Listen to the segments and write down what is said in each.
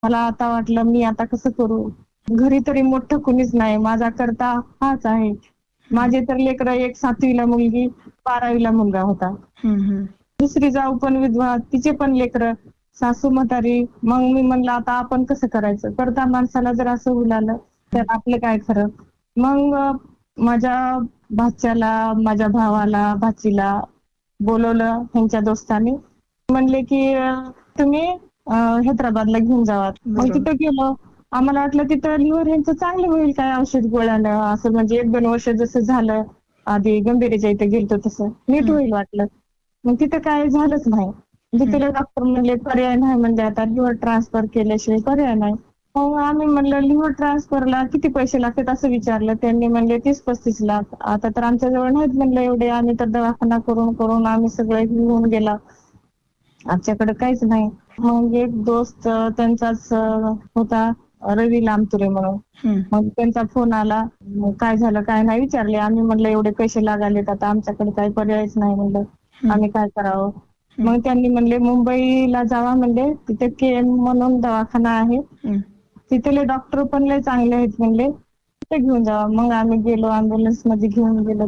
मला आता वाटलं मी आता कसं करू? घरी तरी मोठं कुणीच नाही. माझा करता हाच आहे. माझे तर लेकरं, एक 7वी मुलगी, 12वी मुलगा होता. दुसरी जाऊ पण विधवा, तिचे पण लेकरं, सासू म्हातारी. मग मी म्हणलं आता आपण कसं करायचं? करता माणसाला जर असं उलालं तर आपलं काय खरं? मग माझ्या भाच्याला, माझ्या भावाला, भाचीला बोलवलं ह्यांच्या दोस्तांनी. म्हणले की तुम्ही हैदराबादला घेऊन जावा. मग तिथं गेलो. आम्हाला वाटलं तिथं लिव्हर ह्यांचं चांगलं होईल काय औषध गोळ्यानं, असं म्हणजे 1-2 वर्ष जसं झालं आधी गंभीरच्या इथे गेलतो तसं नीट होईल वाटलं. मग तिथं काय झालंच नाही. तिथले डॉक्टर म्हणले पर्याय नाही, म्हणजे आता लिव्हर ट्रान्सफर केल्याशिवाय पर्याय नाही. मग आम्ही म्हणलं लिव्हर ट्रान्सफरला किती पैसे लागतात असं विचारलं. त्यांनी म्हणले 30-35 लाख. आता तर आमच्याजवळ नाहीत म्हणलं एवढे. आम्ही तर दवाखाना करून करून आम्ही सगळे घेऊन गेला. आमच्याकडे काहीच नाही. मग एक दोस्त त्यांचाच होता, रवी लामतुरे म्हणून. मग त्यांचा फोन आला. मग काय झालं काय नाही विचारले. आम्ही म्हणलं एवढे पैसे लागालेत, आता आमच्याकडे काही पर्यायच नाही म्हणलं, आम्ही काय करावं? मग त्यांनी म्हणले मुंबईला जावा म्हणले, तिथे केएम म्हणून दवाखाना आहे, तिथले डॉक्टर पण लय चांगले आहेत म्हणले, तिथे घेऊन जावा. मग आम्ही गेलो, अँब्युलन्स मध्ये घेऊन गेलो.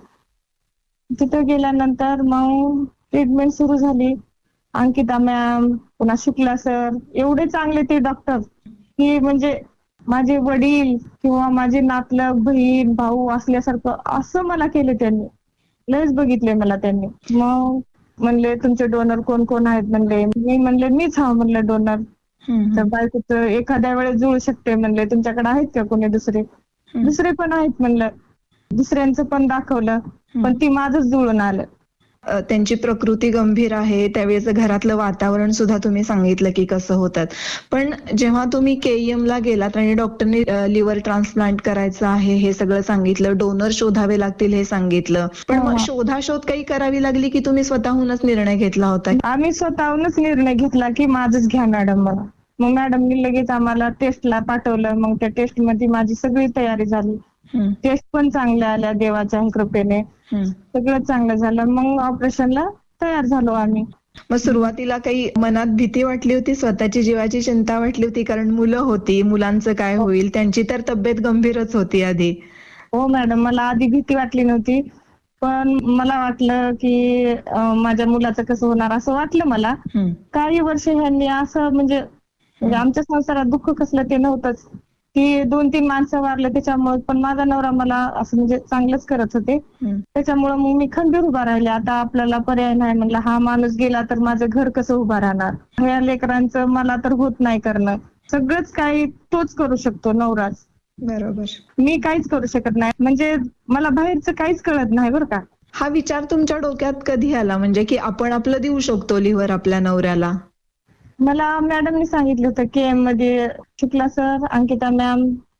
तिथं गेल्यानंतर मग ट्रीटमेंट सुरू झाली. अंकिता मॅम, पुन्हा शुक्ला सर, एवढे चांगले ते डॉक्टर की म्हणजे माझे वडील किंवा माझे नातलग, बहीण, भाऊ असल्यासारखं असं मला केलं त्यांनी. लयच बघितले मला त्यांनी. मग म्हणले तुमचे डोनर कोण कोण आहेत म्हणले. मी म्हणले मीच हा म्हणलं डोनर. तर बायकोचं एखाद्या वेळेस जुळू शकते म्हणले, तुमच्याकडे आहेत का कोणी दुसरे? दुसरे पण आहेत म्हणलं. दुसऱ्यांचं पण दाखवलं, पण ती माझंच जुळून आलं. त्यांची प्रकृती गंभीर आहे, त्यावेळेचं घरातलं वातावरण सुद्धा तुम्ही सांगितलं की कसं होतं. पण जेव्हा तुम्ही केईएमला गेलात आणि डॉक्टरनी लिव्हर ट्रान्सप्लांट करायचं आहे हे सगळं सांगितलं, डोनर शोधावे लागतील हे सांगितलं, पण मग शोधाशोध काही करावी लागली की तुम्ही स्वतःहूनच निर्णय घेतला होता? आम्ही स्वतःहूनच निर्णय घेतला की माझंच घ्या मॅडम मला. मग मॅडमनी लगेच आम्हाला टेस्टला पाठवलं. मग त्या टेस्ट मध्ये माझी सगळी तयारी झाली. टेस्ट पण चांगल्या आल्या देवाच्या कृपेने, सगळं चांगलं झालं. मग ऑपरेशनला तयार झालो आम्ही. मग सुरुवातीला काही मनात भीती वाटली होती, स्वतःची जीवाची चिंता वाटली होती? कारण मुलं होती, मुलांचं काय होईल, त्यांची तर तब्येत गंभीरच होती आधी. हो मॅडम, मला आधी भीती वाटली नव्हती, पण मला वाटलं की माझ्या मुलाचं कसं होणार असं वाटलं मला. काही वर्ष ह्यांनी असं म्हणजे आमच्या संसारात दुःख कसलं ते नव्हतंच. ती 2-3 माणसं वारले त्याच्यामुळे, पण माझा नवरा मला असं म्हणजे चांगलंच करत होते. त्याच्यामुळे मग मी खंबीर उभा राहिले. आता आपल्याला पर्याय नाही म्हणलं, हा माणूस गेला तर माझं घर कसं उभा राहणार? ह्या लेकरांचं मला तर होत नाही करणं. सगळंच काही तोच करू शकतो, नवराच. बरोबर. मी काहीच करू शकत नाही, म्हणजे मला बाहेरचं काहीच कळत नाही बरं का. हा विचार तुमच्या डोक्यात कधी आला, म्हणजे की आपण आपलं देऊ शकतो लिव्हर आपल्या नवऱ्याला? मला मॅडमनी सांगितलं होतं केएम मध्ये, शुक्ला सर, अंकिता मॅम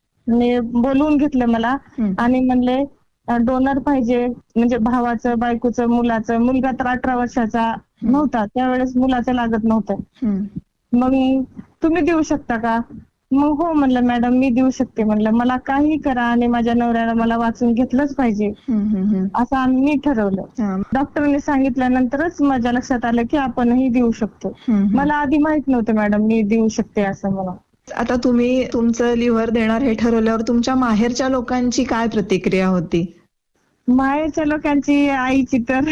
बोलवून घेतलं मला आणि म्हणले डोनर पाहिजे, म्हणजे भावाचं, बायकोचं, मुलाचं. मुलगा तर 18 वर्षाचा नव्हता त्यावेळेस, मुलाचं लागत नव्हतं. मग तुम्ही देऊ शकता का? मग हो म्हणलं मॅडम मी देऊ शकते म्हणलं, मला काही करा आणि माझ्या नवऱ्याला मला वाचून घेतलंच पाहिजे असं आम्ही ठरवलं. डॉक्टरने सांगितल्यानंतरच माझ्या लक्षात आलं की आपणही देऊ शकतो. मला आधी माहित नव्हतं मॅडम मी देऊ शकते असं मला. आता तुम्ही तुमचं लिव्हर देणार हे ठरवल्यावर तुमच्या माहेरच्या लोकांची काय प्रतिक्रिया होती? माहेरच्या लोकांची, आईची तर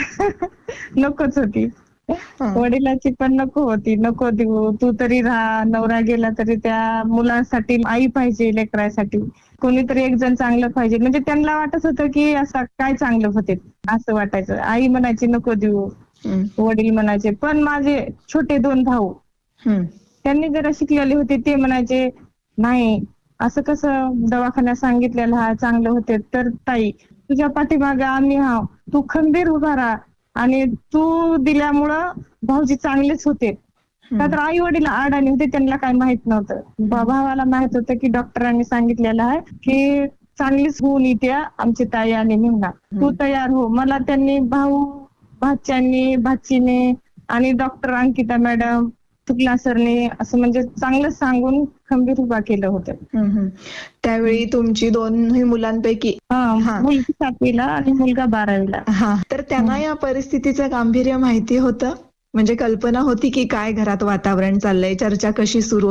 नकोच होती, वडिलांची पण नको होती. नको देऊ, तू तरी राहा, नवरा गेला तरी त्या मुलांसाठी आई पाहिजे, लेकरासाठी कोणीतरी एक जण चांगलं पाहिजे. म्हणजे त्यांना वाटत होतं की असं काय चांगलं होते असं वाटायचं. आई म्हणायची नको देऊ, वडील म्हणायचे. पण माझे छोटे 2 भाऊ त्यांनी जरा शिकलेले होते, ते म्हणायचे नाही असं कसं, दवाखान्यात सांगितलेलं हा चांगलं होते. तर ताई तुझ्या पाठीमागे आम्ही हाव, तू खंबीर उभा राहा आणि तू दिल्यामुळं भाऊजी चांगलेच होते. का तर आई वडील अडाणी होते, त्यांना काही माहित नव्हतं. भावाला माहित होतं की डॉक्टरांनी सांगितलेलं आहे की चांगलीच होऊन येते आमची ताई आणि निघणार, तू तयार हो. मला त्यांनी भाऊ, भाच्यांनी, भाचीने आणि डॉक्टर अंकिता मॅडम, शुक्ला सरने असं म्हणजे चांगलं सांगून खंबीर उभा केलं होतं. त्यावेळी तुमची 2 मुलांपैकी मुलगी 7वीला आणि मुलगा 12वीला. तर त्यांना या परिस्थितीचं गांभीर्य माहिती होतं? म्हणजे कल्पना होती की काय घरात वातावरण चाललंय, चर्चा कशी सुरू